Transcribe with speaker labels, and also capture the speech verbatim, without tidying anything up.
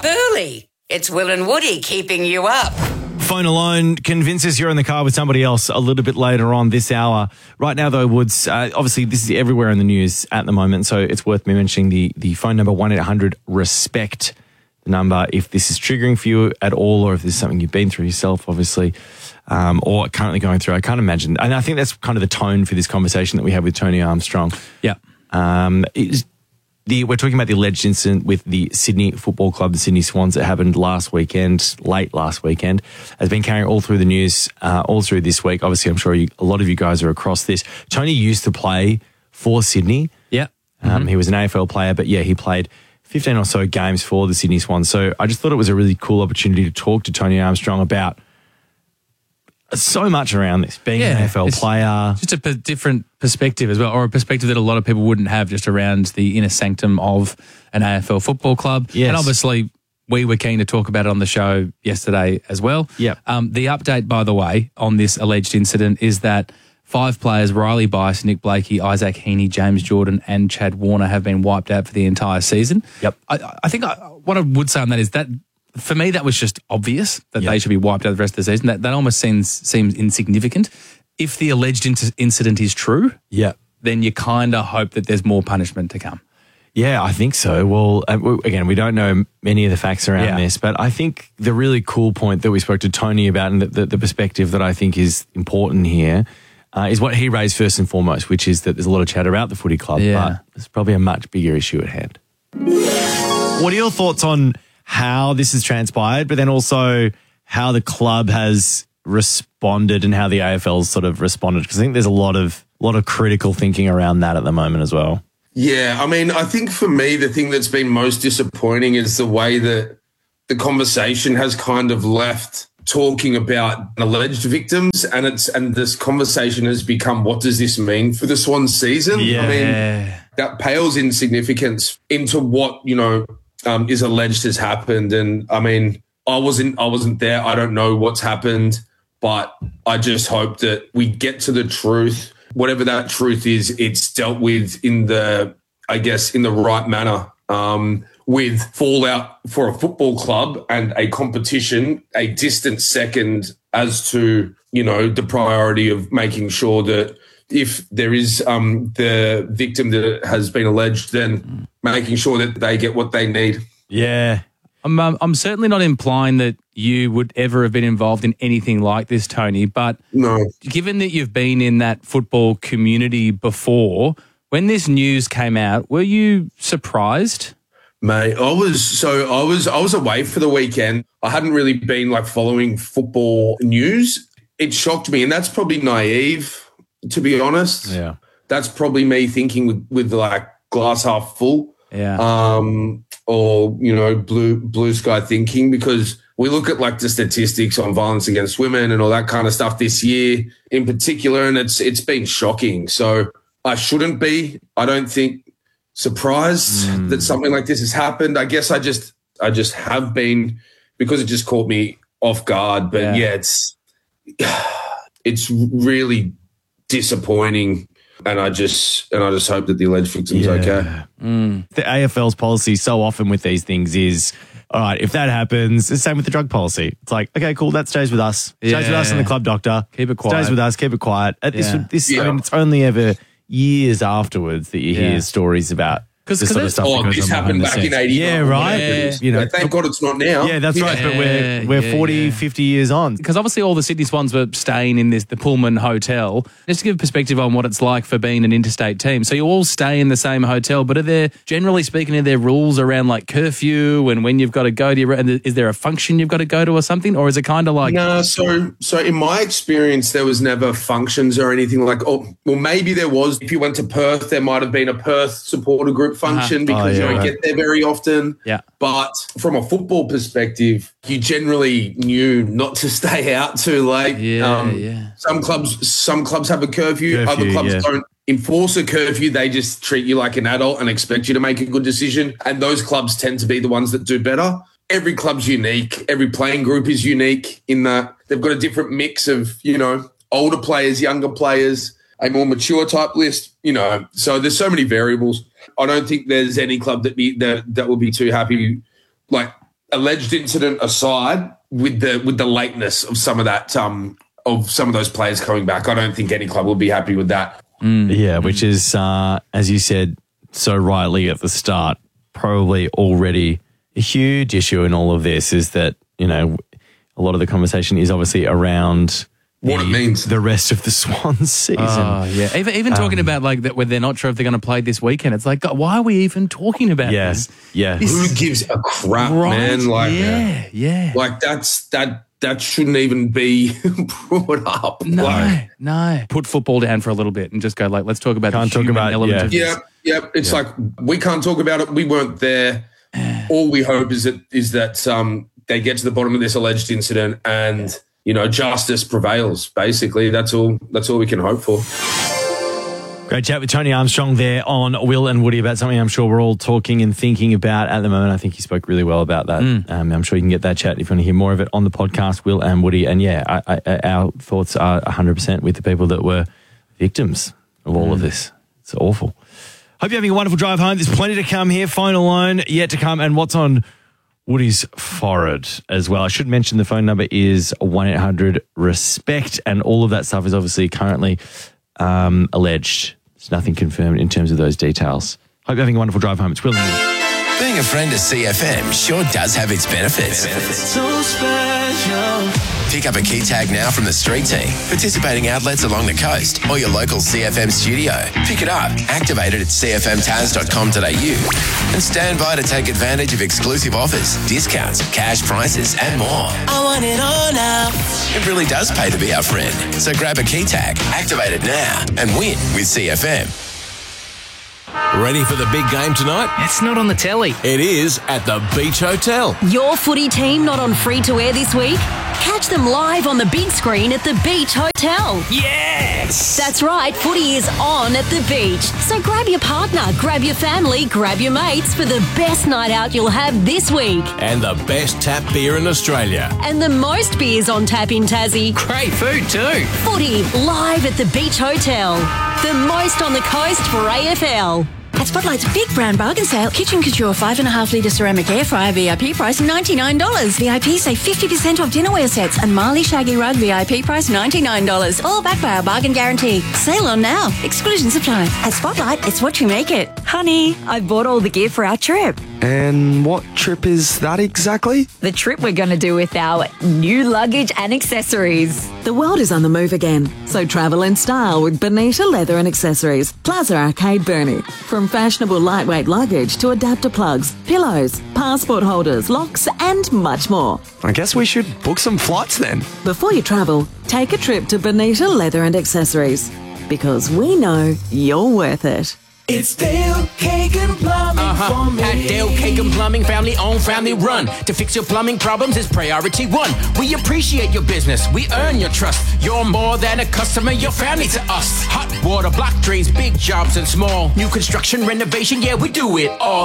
Speaker 1: up early. It's Will and Woody keeping you up.
Speaker 2: Phone alone convinces you're in the car with somebody else a little bit later on this hour. Right now, though, Woods, uh, obviously this is everywhere in the news at the moment, so it's worth me mentioning the, the phone number one eight hundred RESPECT, the number if this is triggering for you at all or if this is something you've been through yourself, obviously, um, or currently going through. I can't imagine. And I think that's kind of the tone for this conversation that we had with Tony Armstrong.
Speaker 3: Yeah.
Speaker 2: Um, it's, The, we're talking about the alleged incident with the Sydney Football Club, the Sydney Swans, that happened last weekend, late last weekend, has been carrying all through the news, uh, all through this week. Obviously, I'm sure you, a lot of you guys are across this. Tony used to play for Sydney.
Speaker 3: Yeah.
Speaker 2: Um,
Speaker 3: Mm-hmm.
Speaker 2: He was an A F L player, but yeah, he played fifteen or so games for the Sydney Swans. So I just thought it was a really cool opportunity to talk to Tony Armstrong about so much around this, being
Speaker 3: Yeah,
Speaker 2: an A F L
Speaker 3: it's
Speaker 2: player.
Speaker 3: Just a p- different perspective as well, or a perspective that a lot of people wouldn't have just around the inner sanctum of an A F L football club.
Speaker 2: Yes.
Speaker 3: And obviously, we were keen to talk about it on the show yesterday as well.
Speaker 2: Yep.
Speaker 3: Um, the update, by the way, on this alleged incident is that five players, Riley Bice, Nick Blakey, Isaac Heaney, James Jordan and Chad Warner, have been wiped out for the entire season.
Speaker 2: Yep.
Speaker 3: I, I think I, what I would say on that is that for me, that was just obvious that
Speaker 2: Yep.
Speaker 3: they should be wiped out the rest of the season. That that almost seems seems insignificant. If the alleged inc- incident is true,
Speaker 2: Yeah.
Speaker 3: then you kind of hope that there's more punishment to come.
Speaker 2: Yeah, I think so. Well, uh, w- again, we don't know many of the facts around
Speaker 3: Yeah.
Speaker 2: this, but I think the really cool point that we spoke to Tony about and the, the, the perspective that I think is important here uh, is what he raised first and foremost, which is that there's a lot of chatter about the footy club,
Speaker 3: Yeah.
Speaker 2: but there's probably a much bigger issue at hand. What are your thoughts on how this has transpired, but then also how the club has responded and how the A F L's sort of responded? Because I think there's a lot of lot of critical thinking around that at the moment as well.
Speaker 4: Yeah, I mean, I think for me, the thing that's been most disappointing is the way that the conversation has kind of left talking about alleged victims, and it's and this conversation has become, what does this mean for the Swans season?
Speaker 2: Yeah.
Speaker 4: I mean, that pales in significance into what, you know, um, is alleged has happened. And I mean, I wasn't I wasn't there. I don't know what's happened, but I just hope that we get to the truth. Whatever that truth is, it's dealt with in the, I guess, in the right manner, um, with fallout for a football club and a competition, a distant second as to, you know, the priority of making sure that if there is um, the victim that has been alleged, then making sure that they get what they need.
Speaker 2: Yeah.
Speaker 3: I'm, um, I'm certainly not implying that you would ever have been involved in anything like this, Tony, but
Speaker 4: No.
Speaker 3: given that you've been in that football community before, when this news came out, were you surprised?
Speaker 4: Mate, I was so I was I was away for the weekend. I hadn't really been like following football news. It shocked me, and that's probably naive, to be honest.
Speaker 2: Yeah.
Speaker 4: That's probably me thinking with, with like glass half full.
Speaker 3: Yeah.
Speaker 4: Um, or, you know, blue blue sky thinking, because we look at like the statistics on violence against women and all that kind of stuff this year in particular, and it's it's been shocking. So I shouldn't be, I don't think, surprised
Speaker 2: Mm.
Speaker 4: that something like this has happened. I guess I just I just have been, because it just caught me off guard. But
Speaker 3: Yeah.
Speaker 4: yeah, it's it's really disappointing. And I just and I just hope that the alleged victim's
Speaker 2: Yeah.
Speaker 4: okay.
Speaker 2: The A F L's policy so often with these things is, all right, if that happens, it's the same with the drug policy. It's like, okay, cool, that stays with us. Stays with us and the club doctor.
Speaker 3: Keep it quiet.
Speaker 2: Stays with us, keep it quiet. Uh, This,
Speaker 3: Yeah.
Speaker 2: would- this, I
Speaker 4: Yeah.
Speaker 2: mean, it's only ever years afterwards that you
Speaker 3: Yeah.
Speaker 2: hear stories about
Speaker 3: 'Cause-
Speaker 2: this
Speaker 3: 'cause
Speaker 2: sort of
Speaker 3: it's-
Speaker 2: stuff.
Speaker 4: Oh,
Speaker 2: that goes
Speaker 4: this
Speaker 2: on behind
Speaker 4: happened
Speaker 2: the
Speaker 4: back in
Speaker 2: scenes.
Speaker 4: eighty-nine.
Speaker 2: Yeah, right.
Speaker 3: Yeah.
Speaker 2: You know,
Speaker 4: Yeah, thank God it's not now.
Speaker 2: yeah, that's right. But we're,
Speaker 3: Yeah,
Speaker 2: we're
Speaker 3: yeah,
Speaker 2: forty,
Speaker 3: yeah.
Speaker 2: fifty years on.
Speaker 3: Because obviously all the Sydney Swans were staying in this the Pullman Hotel. Just to give perspective on what it's like for being an interstate team. So you all stay in the same hotel, but are there, generally speaking, are there rules around like curfew and when you've got to go to your, and is there a function you've got to go to or something? Or is it kind of like...
Speaker 4: No, so so in my experience, there was never functions or anything like. Oh, well, maybe there was. If you went to Perth, there might have been a Perth supporter group function because
Speaker 2: Oh, yeah,
Speaker 4: you don't
Speaker 2: right.
Speaker 4: get there very often.
Speaker 3: Yeah.
Speaker 4: But from a football perspective, you generally knew not to stay out too late.
Speaker 3: Yeah, yeah.
Speaker 4: Some clubs, some clubs have a curfew.
Speaker 2: Curfew,
Speaker 4: Other clubs
Speaker 2: yeah.
Speaker 4: don't enforce a curfew. They just treat you like an adult and expect you to make a good decision. And those clubs tend to be the ones that do better. Every club's unique. Every playing group is unique in that they've got a different mix of, you know, older players, younger players, a more mature type list, you know. So there's so many variables. I don't think there's any club that be that that will be too happy. Like alleged incident aside, with the with the lateness of some of that um of some of those players coming back, I don't think any club will be happy with that.
Speaker 2: Mm. Yeah, which is, uh, as you said so rightly at the start, probably already a huge issue in all of this is that, you know, a lot of the conversation is obviously around
Speaker 4: what
Speaker 2: the,
Speaker 4: it means,
Speaker 2: the rest of the Swans season.
Speaker 3: Oh, yeah. Even, even talking
Speaker 2: Um,
Speaker 3: about like that when they're not sure if they're going to play this weekend. It's like, God, why are we even talking about
Speaker 2: Yeah,
Speaker 3: this?
Speaker 2: yeah.
Speaker 3: This-
Speaker 4: who gives a crap,
Speaker 3: Right?
Speaker 4: man? Like,
Speaker 3: yeah, yeah.
Speaker 4: like that's that that shouldn't even be brought up.
Speaker 3: No,
Speaker 4: Like,
Speaker 3: no. Put football down for a little bit and just go like, let's talk about
Speaker 2: Can't
Speaker 3: the
Speaker 2: talk
Speaker 3: human
Speaker 2: about-
Speaker 3: element
Speaker 2: yeah.
Speaker 3: of this.
Speaker 4: yeah, yeah. It's like we can't talk about it. We weren't there. All we hope is that is that um, they get to the bottom of this alleged incident and you know justice prevails. Basically, that's all. That's all we can hope for.
Speaker 2: Great chat with Tony Armstrong there on Will and Woody about something I'm sure we're all talking and thinking about at the moment. I think he spoke really well about that.
Speaker 3: Mm.
Speaker 2: Um, I'm sure you can get that chat if you want to hear more of it on the podcast, Will and Woody. And yeah, I, I, our thoughts are one hundred percent with the people that were victims of all
Speaker 3: Mm.
Speaker 2: of this. It's awful. Hope you're having a wonderful drive home. There's plenty to come here. Phone alone yet to come. And what's on Woody's forehead as well. I should mention the phone number is one eight hundred RESPECT, and all of that stuff is obviously currently um, alleged. There's nothing confirmed in terms of those details. Hope you're having a wonderful drive home. It's Will and Woody.
Speaker 5: Being a friend of C F M sure does have its benefits.
Speaker 6: So special.
Speaker 5: Pick up a key tag now from the street team, participating outlets along the coast, or your local C F M studio. Pick it up, activate it at c f m taz dot com dot a u, and stand by to take advantage of exclusive offers, discounts, cash prices, and more.
Speaker 6: I want it all now.
Speaker 5: It really does pay to be our friend. So grab a key tag, activate it now, and win with C F M.
Speaker 7: Ready for the big game tonight?
Speaker 8: It's not on the telly.
Speaker 7: It is at the Beach Hotel.
Speaker 9: Your footy team not on free to air this week? Catch them live on the big screen at the Beach Hotel.
Speaker 8: Yes!
Speaker 9: That's right, footy is on at the beach. So grab your partner, grab your family, grab your mates for the best night out you'll have this week.
Speaker 7: And the best tap beer in Australia.
Speaker 9: And the most beers on tap in Tassie.
Speaker 8: Great food too.
Speaker 9: Footy live at the Beach Hotel. The most on the coast for A F L.
Speaker 10: At Spotlight's big brand bargain sale, Kitchen Couture five and a half litre ceramic air fryer V I P price ninety-nine dollars. V I P save fifty percent off dinnerware sets and Marley Shaggy Rug V I P price ninety-nine dollars. All backed by our bargain guarantee. Sale on now. Exclusions apply. At Spotlight, it's what you make it.
Speaker 11: Honey, I bought all the gear for our trip.
Speaker 12: And what trip is that exactly?
Speaker 11: The trip we're going to do with our new luggage and accessories.
Speaker 13: The world is on the move again, so travel in style with Bonita Leather and Accessories, Plaza Arcade Burnie. From fashionable lightweight luggage to adapter plugs, pillows, passport holders, locks, and much more.
Speaker 12: I guess we should book some flights then.
Speaker 13: Before you travel, take a trip to Bonita Leather and Accessories, because we know you're worth it.
Speaker 6: It's Dale Cake and Plumbing
Speaker 8: Uh-huh.
Speaker 6: for me.
Speaker 8: At Dale Cake and Plumbing, family owned, family run. To fix your plumbing problems is priority one. We appreciate your business. We earn your trust. You're more than a customer. You're family to us. Hot water, block drains, big jobs and small. New construction, renovation, yeah, we do it all.